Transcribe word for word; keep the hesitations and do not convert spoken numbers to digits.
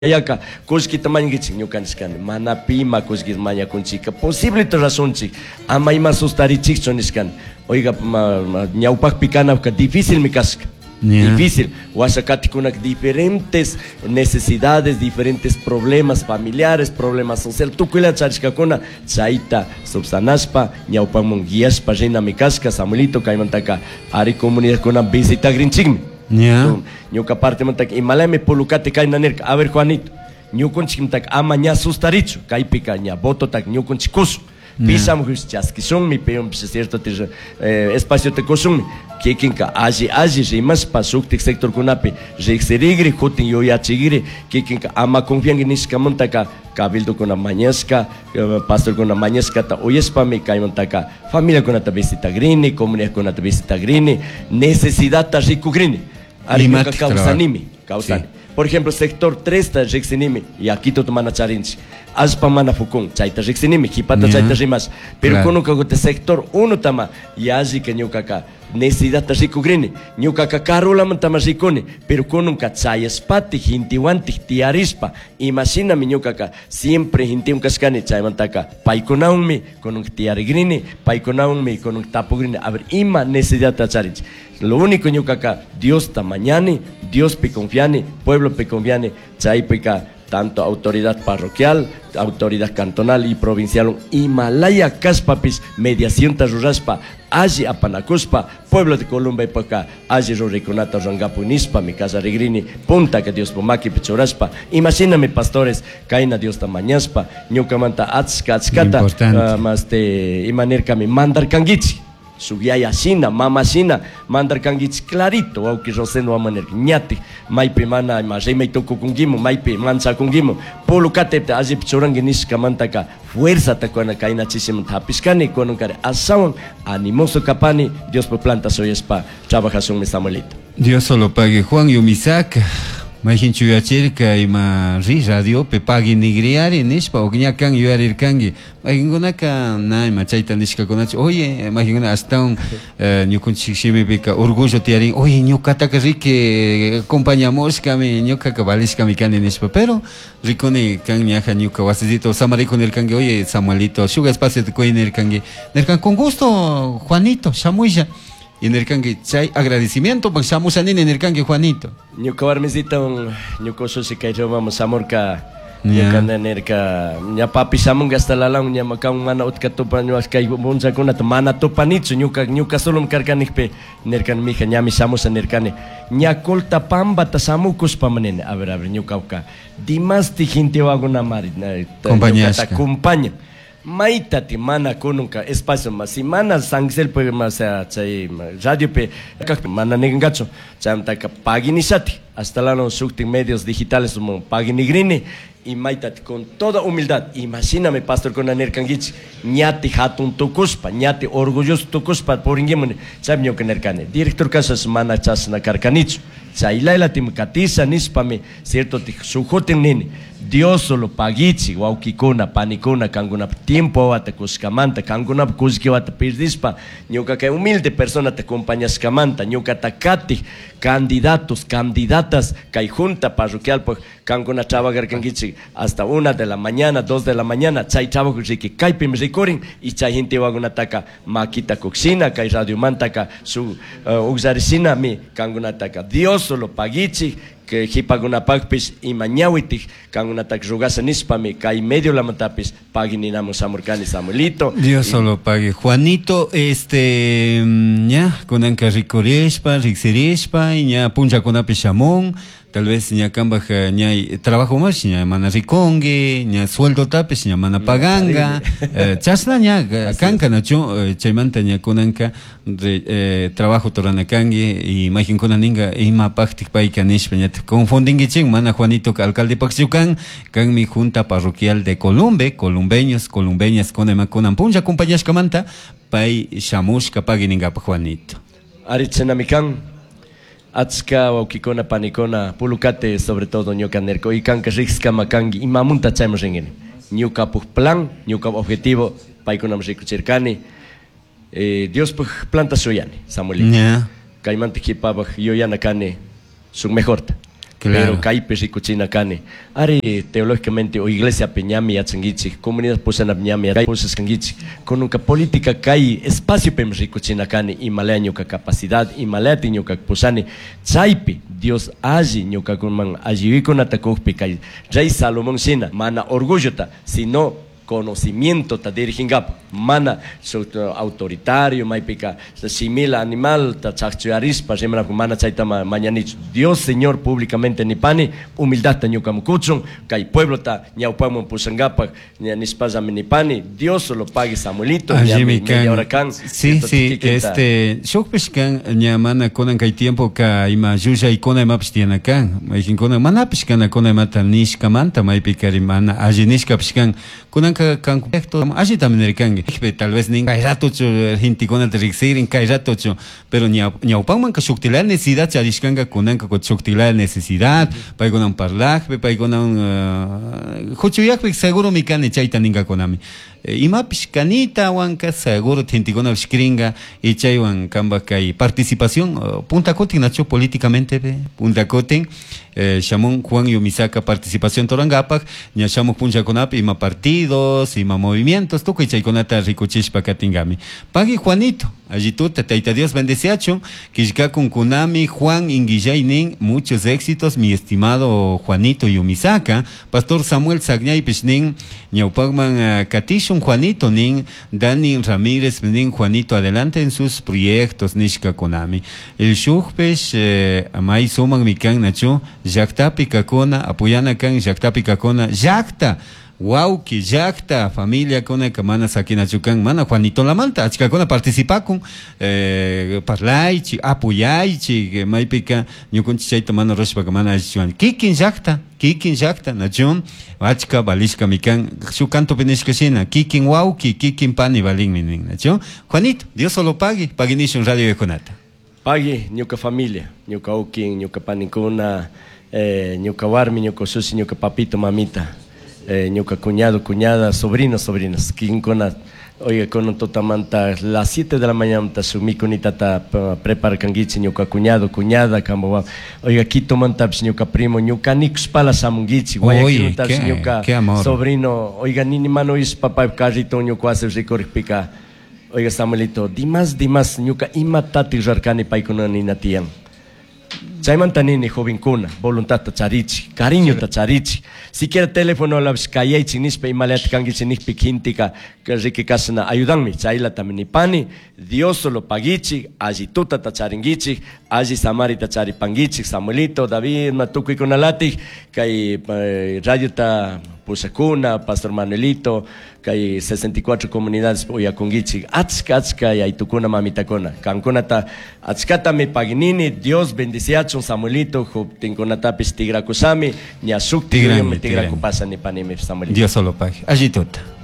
Yaka, kuskita mañgichik ñukanchikani, mana pima kuskita mañakunchika, posible to razonchik, ama ima sustarichikcho nishkani. Oiga, ñawpakpi kanawka difícil mi kasqa. Yeah. Difícil, huasacatikunak diferentes necesidades, diferentes problemas familiares, problemas sociales. Tu cuila charishkakuna, chaita, subsanaspa, ñawpamun guiaspa, reina mi kasqa, Samuelito, kaimantaka, ari comunidad kuna visita grinchigmi. Yeah. Ñuka parte mantak imalame pulukate kaina nerka. A ver, Juanito, ñukunchik tak ama ña sustarichu, kaipika ña voto tak ñukunchik kusu. Pisam hus chaskisung mi peum cierto eh, espacio te kosung kikinka aji aji rimas pasuktik sector kunapi rixirigri hutin yoyachigiri kikinka ama confiangi niskamontaka cabildo kuna mañasca pastor kuna mañasca ta oyespa mi kaimontaka familia kuna ta visita grini comunidad kuna ta visita grini necesidad ta riku grini arimuka causanimi causani. Por ejemplo, sector tres ta rixinimi y aquí to tomana charinchi. Aspa mana fukun, chaita rixinimi, hipata yeah. chaita rimas. Pero claro. Kono kagote sector uno tama, yaji que ñukaka necesidad ta riku grini. Ñukaka karula mantama rikuni, pero kono ka chayespati, hintiwanti, tiarispa. Imagina mi ñukaka, siempre hintiun kaskani, chaymantaka, paikonaunmi, kono tiari grini, paikonaunmi, kono tapo grini. A ver, ima necesidad ta charinchi. Lo único ñukaka, Dios ta mañani, Dios pe confiani, pueblo pe confiani, chay peka tanto autoridad parroquial, autoridad cantonal y provincial, Himalaya Caspapis, mediación taruraspa, allí apanacuspa, pueblo de Colombia peka, allí roriconata rangapunispa, mi casa rigrini, punta que Dios pomaki pechoraspa, imagíname pastores, caina Dios tamañaspa, ñucamanta atska atskata, uh, más de imanerka mi mandar kangichi. Sugiyaya sina, mama sina, mandar kangich clarito, aunque roseno amaner, ñati, maipe mana, majeme toko kungimo, maipe, mancha kungimo, polo katepta, aje pichoranginis kamantaka, fuerza takuana kaina chisim tapiskani, konunkare, asawan, animoso kapani, Dios por planta soy espa, trabajación mi Samuelito. Dios solo pague Juan Yumisak. Mahin chuyachirka ima ri radio pe pagi nigriari nispa ogñakan yuarir kangi mahingunaka na ima chaita nishka konachi oye mahinguna hasta un ñukunchik shimipika orgullo tiarin oye ñukataka rike acompañamos kami ñukaka valisca mi kani nispa pero rikoni kan ñaja ñuka wasisito samariko nirkangi oye Samuelito shuga espacio te koy nirkangi nirkan con gusto Juanito shamuya y en el cangue chay agradecimiento pues estamos en el cangue Juanito ñuka warmisita un ñuko sosi kay vamos amorka ñuka nerka ña papi samunga hasta la lang ña makang mana utkato pa ñuas kay bunsa kuna mana topanichu ñuka ñuka solo karkanikpe nerkan mija ña mi samos nerkane ña kolta pamba ta samukus pamanen a ver a ver ñuka ka dimas ti gente waguna mari compañía acompaña maitati mana konunka espacio mas si mana sangsel pe mas chay radio pe mana negangacho chamtaka paginisati hasta la no sukti medios digitales como paginigrini y maitati con toda humildad imagíname pastor con anerkangich ñati hatun tukuspa ñati orgulloso tukuspa por ingemone sabño que nerkane director casas mana chasna karkanicho chaylaila timkatisa nispame cierto ti sujoten nini Dios solo pagichi waukikuna panikuna kanguna tiempo wata kuskamanta kanguna kuski wata pirdispa ñuka que humilde persona te acompañas kamanta ñuka takati candidatos candidatas kay junta parroquial pues kanguna trabajar kangichi hasta una de la mañana dos de la mañana chay trabajo riki kay pim rikorin y chay gente waguna taka makita coxina kay radio mantaka su uh, uxarisina mi kanguna taka Dios solo pagichi que hipaguna pagpis y mañawiti kanguna tak rugasa nispami kay medio la matapis pagininamos amorcani Samuelito Dios y... solo pague Juanito este ña kunanka rikorespa rixerespa ña puncha kunapi shamón tal vez ña kambaj ña trabajo más ña mana ricongue ña sueldo tapes ña mana paganga eh, chasna ña kanka nacho chaymanta ña kunanka eh, trabajo toranakangue y imagin kunaninga ima paktik paika nishpa ña confundingi ching mana Juanito alcalde paxiucan kan mi junta parroquial de Columbe columbeños columbeñas kunema kunan puncha compañías kamanta pay shamushka pagininga pa Juanito aritzenamikan Atska waukikona panikona pulukate sobre todo ñuka nerko y kanka rixka makangi y mamunta chaymo ringeni ñuka puk plan ñuka objetivo paikuna mrikuchirkani eh, Dios puk planta suyani Samuelito yeah. Kaimante kipabaj yoyana kane su mejorta Claro. Pero kaipe rikuchina kani. Ari teológicamente o iglesia peñami yachangichi, comunidad posana peñami kai posas kangichi. Con una política kai espacio pem rikuchina kani y malea ñuka capacidad y malea ñuka posani. Chaipi Dios allí ñuka kunman allí con atakukpi kai. Rey Salomón sina mana orgullota, sino conocimiento ta dirigingap mana so autoritario maipika simila animal ta chachcharispa semana mana chaita mañanich Dios Señor públicamente ni pani humildad ta ñukam kuchun kai pueblo ta ñaupamon pusangapa nispasa ni pani Dios lo pague Samuelito y ahora can sí sí este shokpishkan ñamana konan kai tiempo ka ima juja y kona mapstiana kan maikin kona mana pishkana kona mata nishka manta maipika rimana ajinishka pishkan konan kan allí también el can tal vez ni hay rato gente con el trixir en hay rato pero ni ni aupaman que shuktilar necesidad charishkanga konan ka shuktilar necesidad para konan parlaj para konan hochuyak seguro mi can chaita ninga konami ima pishkanita wanka seguro gente con shkringa y chaywan kamba kai participación punta cotin nacho políticamente punta cotin Shamon Juan Yumisaka participación torangapak nya shamo puncha konap ima partidos ima movimientos toco y chaykonata rikuchishpa katingami pagi Juanito allí tú te taita Dios bendeciacho kishka con kunami Juan Inguillainin muchos éxitos mi estimado Juanito Yumisaka Pastor Samuel Sagnay Pishnin Ñaupagman Katishun Juanito nin Dani Ramírez nin Juanito adelante en sus proyectos nishka konami el shukpesh eh, amay suman mikan nacho Yaktapi kakona apoyana kan yaktapi kakona yakta wow que yakta familia kona kamana sakina chukan mana Juanito la manta achka kona participa con eh, parlaichi apoyaichi maipika ñukunchi chayta mana roshpa kamana chuan kikin yakta kikin yakta nachon achka balishka mikan su canto penishka shina kikin wow ki kikin pani balin min nachon Juanito Dios solo pague pague nishun radio de Conata pague ñuka familia ñuka ukin ñuka panikuna Eh, ñuka warmi, ñuka susi, ñuka papito, mamita, eh, ñuka cuñado, cuñada, sobrinos, sobrinas. Kinkona, oiga, con totamanta, las siete de la mañana, sumi kunita ta prepara kangichi, ñuka cuñado, cuñada, kambo, oiga, quito mantaps, ñuka primo, ñuka nix pala samungichi, oye, qué, ñuka qué amor. Sobrino, oiga, nini mano is papá, carrito, ñuka hace ricorpica, oiga, Samuelito, dimas, dimas, ñuka imatati jarkani paikuna ninatian. Chaymantanini jovencuna, voluntad tacharichi, cariño tacharichi. Siquiera teléfono la vizcayechi, nispe y malet kangichi, nispe quintica, que rique casana, ayudanme, chayla tamini pani, Dios solo pagichi, allí tuta tacharingichi, allí samari tacharipangichi, Samuelito, David, Matuki con alati, que radio ta Pusacuna, Pastor Manuelito, que hay sesenta y cuatro comunidades oyakungichi, atska, atska, y aitukuna mamitacona, canconata, atskata mi paginini, Dios bendiciachon Samuelito, tinconata pistigra kusami, ni asuk, tigra kupasa ni panime Samuelito. Dios solo pague. Allí tota.